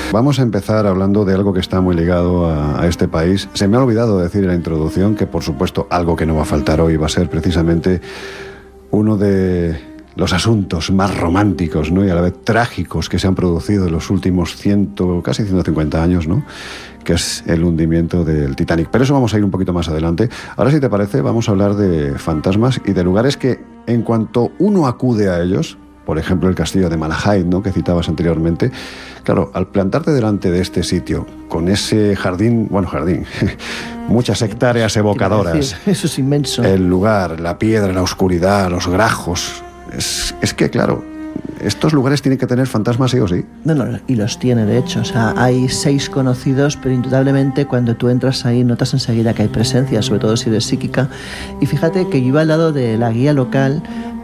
Vamos a empezar hablando de algo que está muy ligado a este país. Se me ha olvidado decir en la introducción que, por supuesto, algo que no va a faltar hoy va a ser precisamente uno de los asuntos más románticos, ¿no?, y a la vez trágicos que se han producido en los últimos casi 150 años, ¿no?, que es el hundimiento del Titanic. Pero eso vamos a ir un poquito más adelante. Ahora, si te parece, vamos a hablar de fantasmas y de lugares que, en cuanto uno acude a ellos, por ejemplo, el castillo de Malahide, ¿no?, que citabas anteriormente, claro, al plantarte delante de este sitio, con ese jardín, muchas hectáreas evocadoras. Eso es inmenso. El lugar, la piedra, la oscuridad, los grajos. Es que, claro, estos lugares tienen que tener fantasmas sí o sí. No, y los tiene, de hecho. O sea, hay 6 conocidos, pero indudablemente cuando tú entras ahí notas enseguida que hay presencia, sobre todo si eres psíquica. Y fíjate que yo iba al lado de la guía local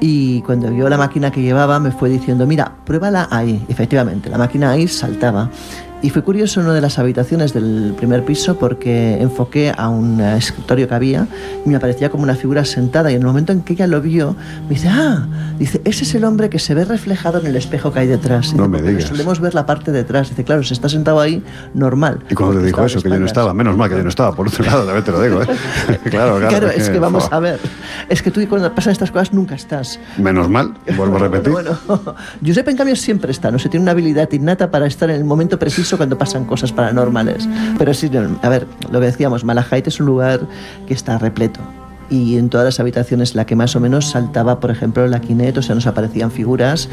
y cuando vio la máquina que llevaba me fue diciendo, mira, pruébala ahí. Efectivamente, la máquina ahí saltaba. Y fue curioso en una de las habitaciones del primer piso porque enfoqué a un escritorio que había y me aparecía como una figura sentada, y en el momento en que ella lo vio me dice, ese es el hombre que se ve reflejado en el espejo que hay detrás. No me digas. Solemos ver la parte de detrás. Dice, claro, se está sentado ahí normal. Y cuando te dijo eso, que yo no estaba, menos mal que yo no estaba, por otro lado, también te lo digo, ¿eh? Claro, es que vamos a ver, es que tú cuando pasan estas cosas nunca estás. Menos mal, vuelvo a repetir. Bueno, Josep, en cambio, siempre está, no se tiene una habilidad innata para estar en el momento preciso cuando pasan cosas paranormales. Pero sí, a ver, lo que decíamos, Malahide es un lugar que está repleto. Y en todas las habitaciones la que más o menos saltaba, por ejemplo, la Quinet, o sea, nos aparecían figuras.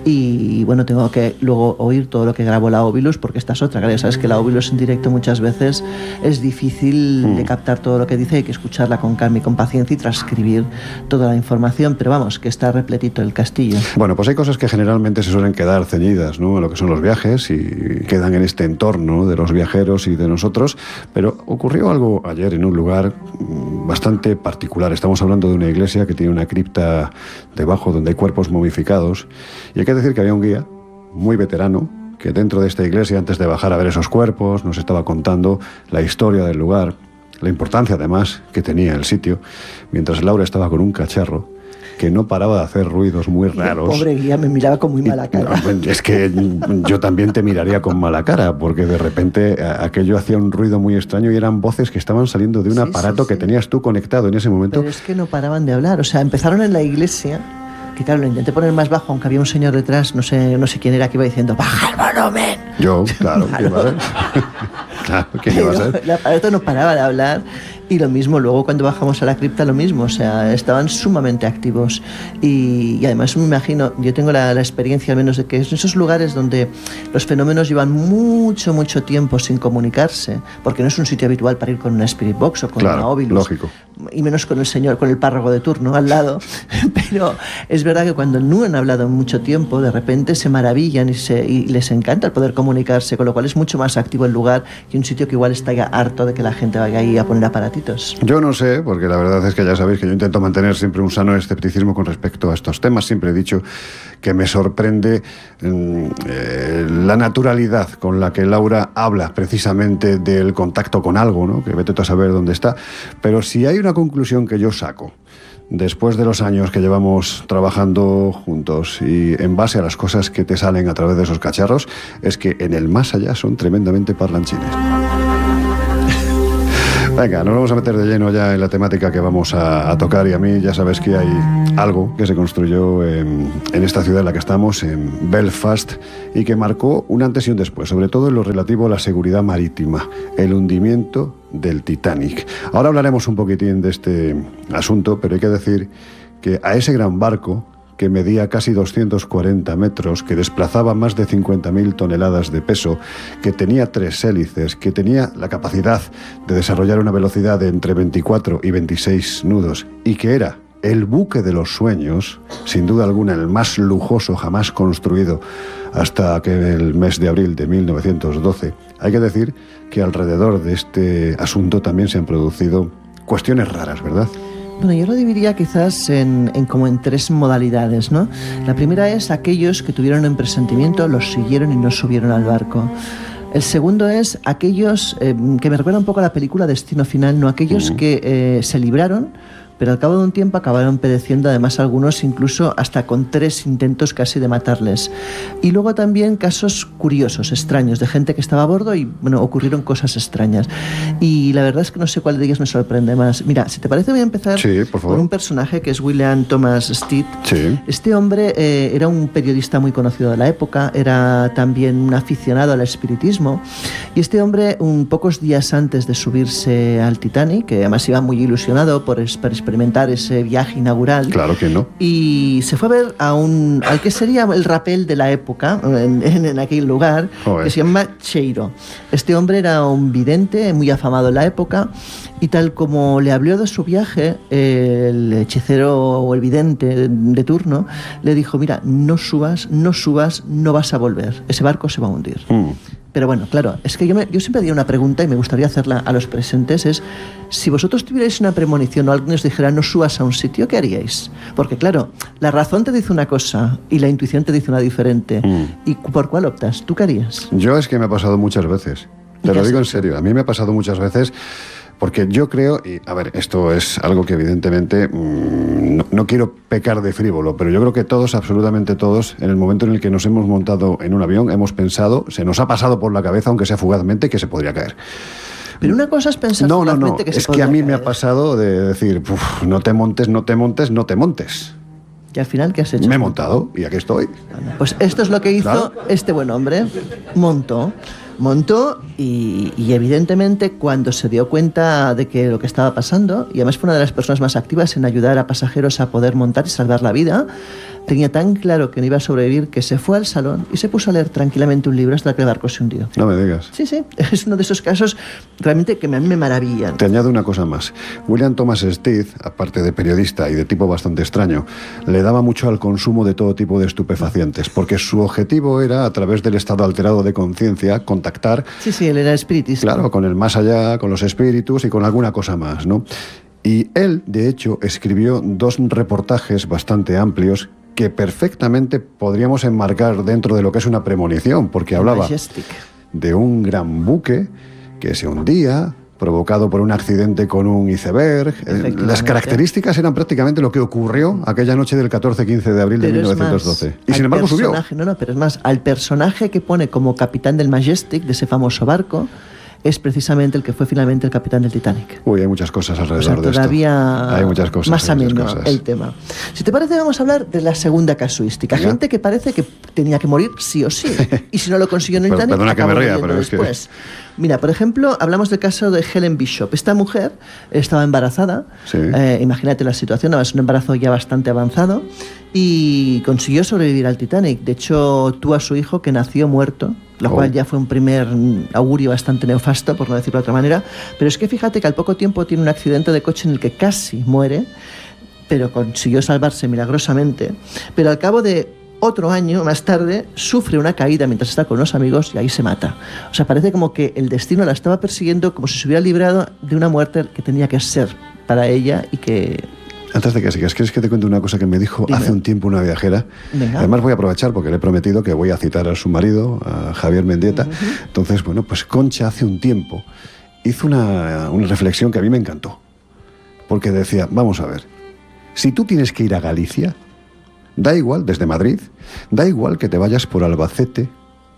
Y bueno, tengo que luego oír todo lo que grabó la Ovilus, porque esta es otra, claro, ya sabes que la Ovilus en directo muchas veces es difícil de captar todo lo que dice, hay que escucharla con calma y con paciencia y transcribir toda la información, pero vamos, que está repletito el castillo. Bueno, pues hay cosas que generalmente se suelen quedar ceñidas, ¿no?, a lo que son los viajes y quedan en este entorno de los viajeros y de nosotros, pero ocurrió algo ayer en un lugar bastante particular. Estamos hablando de una iglesia que tiene una cripta debajo donde hay cuerpos momificados, y hay que decir que había un guía muy veterano que dentro de esta iglesia, antes de bajar a ver esos cuerpos, nos estaba contando la historia del lugar, la importancia además que tenía el sitio, mientras Laura estaba con un cacharro que no paraba de hacer ruidos muy raros. El pobre guía me miraba con muy mala cara. Es que yo también te miraría con mala cara, porque de repente aquello hacía un ruido muy extraño y eran voces que estaban saliendo de un aparato que tenías tú conectado en ese momento. Pero es que no paraban de hablar, o sea, empezaron en la iglesia, que claro, lo intenté poner más bajo, aunque había un señor detrás, no sé quién era, que iba diciendo, ¡baja el volumen! Yo, claro, ¿quién iba a ser? Claro, ¿quién iba a ser? El aparato no paraba de hablar. Y lo mismo, luego cuando bajamos a la cripta, lo mismo, o sea, estaban sumamente activos. Y además me imagino, yo tengo la experiencia al menos de que en esos lugares donde los fenómenos llevan mucho tiempo sin comunicarse, porque no es un sitio habitual para ir con una Spirit Box o con una Ovilus. Lógico. Y menos con el señor, con el párroco de turno al lado. Pero es verdad que cuando no han hablado mucho tiempo, de repente se maravillan y les encanta el poder comunicarse, con lo cual es mucho más activo el lugar que un sitio que igual está ya harto de que la gente vaya ahí a poner aparatitos. Yo no sé, porque la verdad es que ya sabéis que yo intento mantener siempre un sano escepticismo con respecto a estos temas. Siempre he dicho que me sorprende la naturalidad con la que Laura habla precisamente del contacto con algo, ¿no?, que vete tú a saber dónde está. Pero si hay una conclusión que yo saco después de los años que llevamos trabajando juntos y en base a las cosas que te salen a través de esos cacharros, es que en el más allá son tremendamente parlanchines. Venga, nos vamos a meter de lleno ya en la temática que vamos a tocar, y a mí ya sabes que hay algo que se construyó en esta ciudad en la que estamos, en Belfast, y que marcó un antes y un después, sobre todo en lo relativo a la seguridad marítima, el hundimiento del Titanic. Ahora hablaremos un poquitín de este asunto, pero hay que decir que a ese gran barco, que medía casi 240 metros, que desplazaba más de 50.000 toneladas de peso, que tenía 3 hélices, que tenía la capacidad de desarrollar una velocidad de entre 24 y 26 nudos, y que era el buque de los sueños, sin duda alguna el más lujoso jamás construido hasta el mes de abril de 1912. Hay que decir que alrededor de este asunto también se han producido cuestiones raras, ¿verdad? Bueno, yo lo dividiría quizás como en 3 modalidades, ¿no? La primera es aquellos que tuvieron un presentimiento, los siguieron y no subieron al barco. El segundo es aquellos que me recuerda un poco a la película Destino Final, ¿no? Aquellos que se libraron pero al cabo de un tiempo acabaron pereciendo, además algunos incluso hasta con 3 intentos casi de matarles. Y luego también casos curiosos, extraños, de gente que estaba a bordo y, bueno, ocurrieron cosas extrañas. Y la verdad es que no sé cuál de ellas me sorprende más. Mira, si te parece voy a empezar con un personaje que es William Thomas Stead. Sí. Este hombre era un periodista muy conocido de la época, era también un aficionado al espiritismo, y este hombre, pocos días antes de subirse al Titanic, que además iba muy ilusionado por experimentar ese viaje inaugural. Claro que no. Y se fue a ver al que sería el rapel de la época, en aquel lugar, que se llama Cheiro. Este hombre era un vidente muy afamado en la época, y tal como le habló de su viaje, el hechicero o el vidente de turno le dijo: mira, no subas, no vas a volver, ese barco se va a hundir. Pero bueno, claro, es que yo siempre diría una pregunta y me gustaría hacerla a los presentes, es: si vosotros tuvierais una premonición o alguien os dijera no subas a un sitio, ¿qué haríais? Porque claro, la razón te dice una cosa y la intuición te dice una diferente. ¿Y por cuál optas? ¿Tú qué harías? Yo es que me ha pasado muchas veces. Te lo digo en serio, a mí me ha pasado muchas veces. Porque yo creo, y a ver, esto es algo que evidentemente no quiero pecar de frívolo, pero yo creo que todos, absolutamente todos, en el momento en el que nos hemos montado en un avión, hemos pensado, se nos ha pasado por la cabeza, aunque sea fugazmente, que se podría caer. Pero una cosa es pensar fugazmente que se podría caer. Es que a mí me ha pasado de decir, no te montes. ¿Y al final qué has hecho? Me he montado y aquí estoy. Bueno, pues esto es lo que hizo este buen hombre. Montó y evidentemente cuando se dio cuenta de que lo que estaba pasando, y además fue una de las personas más activas en ayudar a pasajeros a poder montar y salvar la vida, tenía tan claro que no iba a sobrevivir que se fue al salón y se puso a leer tranquilamente un libro hasta que el barco se hundió. No me digas. Sí, es uno de esos casos realmente que a mí me maravillan. Te añado una cosa más. William Thomas Stead, aparte de periodista y de tipo bastante extraño, le daba mucho al consumo de todo tipo de estupefacientes, porque su objetivo era, a través del estado alterado de conciencia, contactar... Sí, él era espiritista. Claro, con el más allá, con los espíritus y con alguna cosa más, ¿no? Y él, de hecho, escribió 2 reportajes bastante amplios que perfectamente podríamos enmarcar dentro de lo que es una premonición, porque hablaba de un gran buque que se hundía, provocado por un accidente con un iceberg. Las características eran prácticamente lo que ocurrió aquella noche del 14-15 de abril de 1912. Más, y sin embargo subió. Pero es más, al personaje que pone como capitán del Majestic, de ese famoso barco, es precisamente el que fue finalmente el capitán del Titanic. Uy, hay muchas cosas alrededor de esto. Todavía hay muchas cosas, más ameno el tema. Si te parece, vamos a hablar de la segunda casuística. ¿Ya? Gente que parece que tenía que morir sí o sí. Y si no lo consiguió en el Titanic, perdona que me ría, pero después. Es que... Mira, por ejemplo, hablamos del caso de Helen Bishop. Esta mujer estaba embarazada. Sí. Imagínate la situación, es un embarazo ya bastante avanzado. Y consiguió sobrevivir al Titanic. De hecho, tuvo a su hijo que nació muerto, lo cual ya fue un primer augurio bastante nefasto, por no decirlo de otra manera. Pero es que fíjate que al poco tiempo tiene un accidente de coche en el que casi muere, pero consiguió salvarse milagrosamente. Pero al cabo de otro año más tarde sufre una caída mientras está con unos amigos y ahí se mata. O sea, parece como que el destino la estaba persiguiendo, como si se hubiera librado de una muerte que tenía que ser para ella y que... Antes de que sigas, ¿quieres que te cuente una cosa que me dijo hace un tiempo una viajera? Venga. Además voy a aprovechar porque le he prometido que voy a citar a su marido, a Javier Mendieta. Entonces, bueno, pues Concha hace un tiempo hizo una reflexión que a mí me encantó. Porque decía, vamos a ver, si tú tienes que ir a Galicia, da igual, desde Madrid, da igual que te vayas por Albacete,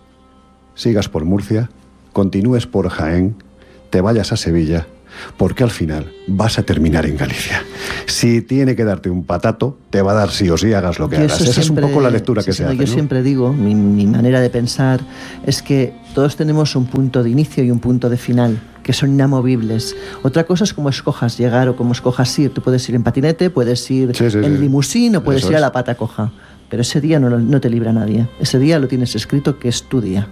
sigas por Murcia, continúes por Jaén, te vayas a Sevilla, porque al final vas a terminar en Galicia. Si tiene que darte un patato, te va a dar sí o sí, hagas lo que hagas. Esa es un poco la lectura que se hace, ¿no? Yo siempre digo, mi manera de pensar es que todos tenemos un punto de inicio y un punto de final, que son inamovibles. Otra cosa es cómo escojas llegar o cómo escojas ir. Tú puedes ir en patinete, puedes ir en limusín o puedes ir a la pata coja. Pero ese día no te libra nadie. Ese día lo tienes escrito que es tu día.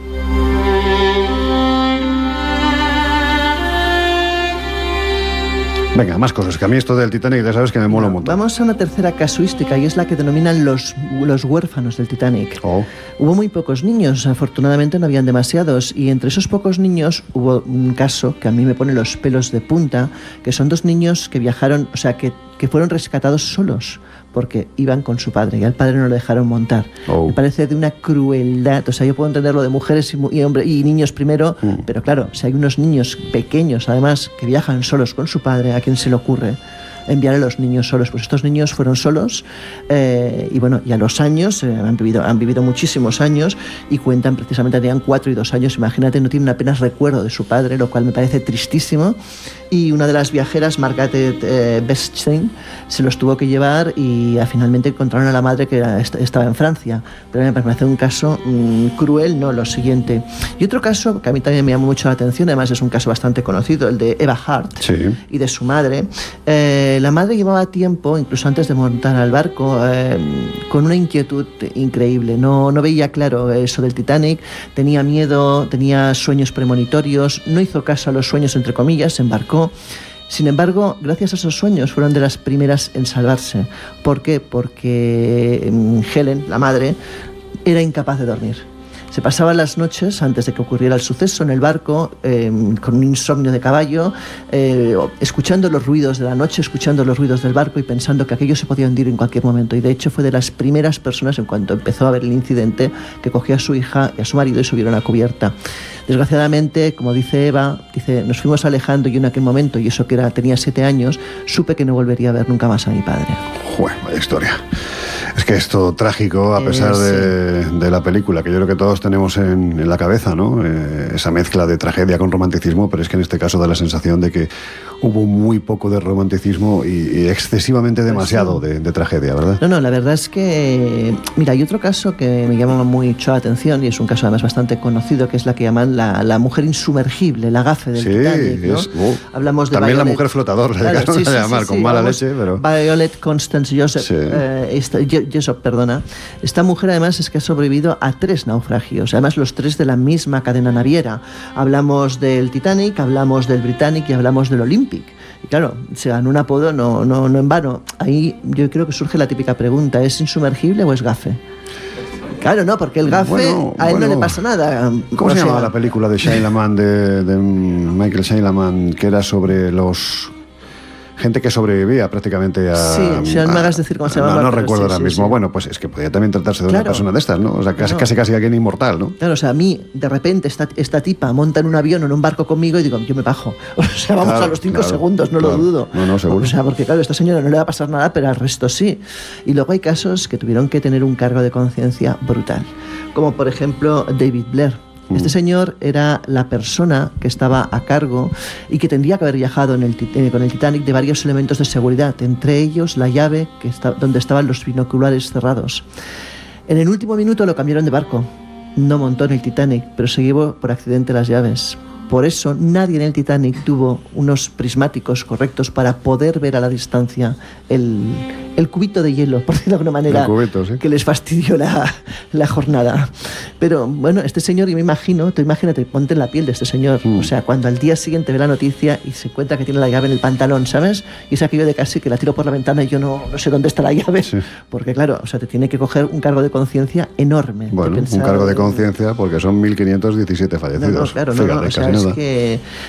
Venga, más cosas, que a mí esto del Titanic ya sabes que me mola un montón. Vamos a una tercera casuística y es la que denominan los huérfanos del Titanic. Hubo muy pocos niños, afortunadamente no habían demasiados, y entre esos pocos niños hubo un caso que a mí me pone los pelos de punta, que son 2 niños que viajaron, o sea, que fueron rescatados solos, porque iban con su padre y al padre no lo dejaron montar. Me parece de una crueldad. O sea, yo puedo entender lo de mujeres y niños primero, pero claro, si hay unos niños pequeños, además, que viajan solos con su padre, ¿a quién se le ocurre enviar a los niños solos. Pues estos niños fueron solos y bueno, y a los años han vivido muchísimos años y cuentan precisamente, tenían 4 y 2 años, imagínate, no tienen apenas recuerdo de su padre, lo cual me parece tristísimo. Y una de las viajeras, Margaret Bechstein, se los tuvo que llevar y finalmente encontraron a la madre que estaba en Francia. Pero me parece un caso cruel, no lo siguiente. Y otro caso que a mí también me llamó mucho la atención, además es un caso bastante conocido, el de Eva Hart, sí, y de su madre. La madre llevaba tiempo, incluso antes de montar al barco, con una inquietud increíble. No veía claro eso del Titanic, tenía miedo, tenía sueños premonitorios, no hizo caso a los sueños, entre comillas, se embarcó. Sin embargo, gracias a esos sueños fueron de las primeras en salvarse. ¿Por qué? Porque Helen, la madre, era incapaz de dormir. Se pasaban las noches, antes de que ocurriera el suceso, en el barco, con un insomnio de caballo, escuchando los ruidos de la noche, escuchando los ruidos del barco y pensando que aquello se podía hundir en cualquier momento. Y de hecho fue de las primeras personas, en cuanto empezó a ver el incidente, que cogió a su hija y a su marido y subieron a cubierta. Desgraciadamente, como dice Eva, nos fuimos alejando, y en aquel momento, y eso que tenía 7 años, supe que no volvería a ver nunca más a mi padre. Bueno, vaya historia. Es que es todo trágico, a pesar de la película, que yo creo que todos tenemos en la cabeza, ¿no? Esa mezcla de tragedia con romanticismo, pero es que en este caso da la sensación de que hubo muy poco de romanticismo y excesivamente demasiado de tragedia, ¿verdad? No, la verdad es que... Mira, hay otro caso que me llama mucho la atención, y es un caso además bastante conocido, que es la que llaman la mujer insumergible, la gafe del Titanic, ¿no? Hablamos de también Violet, la mujer flotador, claro, a llamar, con mala leche, pero... Violet Constance Jessop, perdona. Esta mujer además es que ha sobrevivido a 3 naufragios, además los 3 de la misma cadena naviera. Hablamos del Titanic, hablamos del Britannic y hablamos del Olympic. Y claro, se ganó un apodo no en vano. Ahí yo creo que surge la típica pregunta, ¿es insumergible o es gafe? Claro, no, porque el gafe a él no le pasa nada. ¿Cómo se llamaba la película de Shyamalan, de Michael Shyamalan, que era sobre los... gente que sobrevivía prácticamente a... Sí, si me hagas decir cómo se llama. No recuerdo ahora mismo. Sí. Bueno, pues es que podía también tratarse de una persona de estas, ¿no? O sea, casi alguien inmortal, ¿no? Claro, o sea, a mí, de repente, esta tipa monta en un avión o en un barco conmigo y digo, yo me bajo. O sea, vamos a los 5 segundos, no lo dudo. No, seguro. O sea, porque claro, a esta señora no le va a pasar nada, pero al resto sí. Y luego hay casos que tuvieron que tener un cargo de conciencia brutal. Como, por ejemplo, David Blair. Este señor era la persona que estaba a cargo y que tendría que haber viajado con el Titanic de varios elementos de seguridad, entre ellos la llave donde estaban los binoculares cerrados. En el último minuto lo cambiaron de barco. No montó en el Titanic, pero se llevó por accidente las llaves. Por eso nadie en el Titanic tuvo unos prismáticos correctos para poder ver a la distancia el cubito de hielo, por decirlo de alguna manera, cubito, sí, que les fastidió la jornada. Pero bueno, este señor, yo me imagino, tú imagínate, ponte en la piel de este señor. O sea, cuando al día siguiente ve la noticia y se encuentra que tiene la llave en el pantalón, ¿sabes? Y es aquello de casi que la tiro por la ventana y yo no sé dónde está la llave. Sí. Porque claro, o sea, te tiene que coger un cargo de conciencia enorme. Bueno, un cargo de conciencia porque son 1.517 fallecidos. Claro, fíjate, o sea, es que